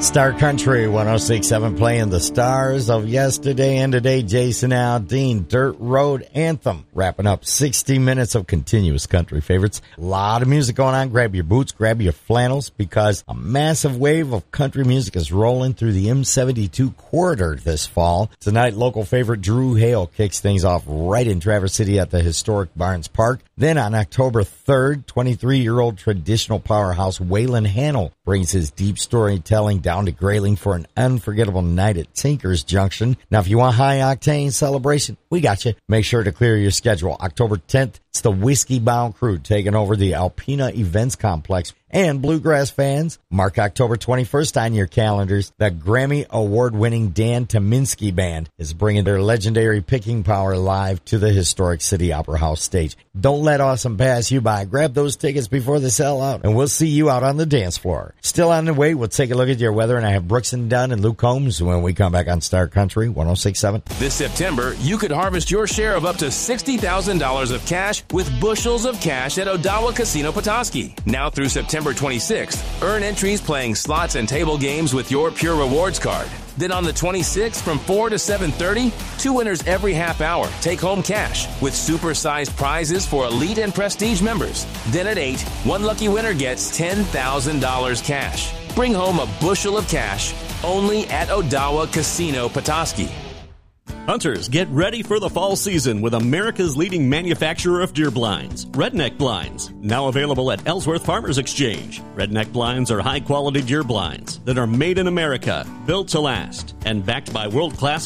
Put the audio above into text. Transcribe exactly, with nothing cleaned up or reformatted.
Star Country one oh six point seven playing the stars of yesterday and today. Jason Aldean, Dirt Road Anthem. Wrapping up sixty minutes of continuous country favorites. A lot of music going on. Grab your boots, grab your flannels, because a massive wave of country music is rolling through the M seventy-two corridor this fall. Tonight, local favorite Drew Hale kicks things off right in Traverse City at the historic Barnes Park. Then on October third, twenty-three-year-old traditional powerhouse Waylon Hannell brings his deep storytelling down to Grayling for an unforgettable night at Tinker's Junction. Now, if you want high-octane celebration, we got you. Make sure to clear your schedule. October tenth, it's the Whiskey Bound Crew taking over the Alpena Events Complex. And bluegrass fans, mark October twenty-first on your calendars. The Grammy Award-winning Dan Tominski Band is bringing their legendary picking power live to the historic City Opera House stage. Don't let awesome pass you by. Grab those tickets before they sell out, and we'll see you out on the dance floor. Still on the way, we'll take a look at your weather, and I have Brooks and Dunn and Luke Combs when we come back on Star Country one oh six point seven. This September, you could harvest your share of up to sixty thousand dollars of cash with bushels of cash at Odawa Casino Petoskey. Now through September twenty-sixth, earn entries playing slots and table games with your Pure Rewards card. Then on the twenty-sixth, from four to seven thirty, two winners every half hour take home cash with super-sized prizes for elite and prestige members. Then at eight, one lucky winner gets ten thousand dollars cash. Bring home a bushel of cash only at Odawa Casino Petoskey. Hunters, get ready for the fall season with America's leading manufacturer of deer blinds, Redneck Blinds. Now available at Ellsworth Farmers Exchange. Redneck Blinds are high-quality deer blinds that are made in America, built to last, and backed by world-class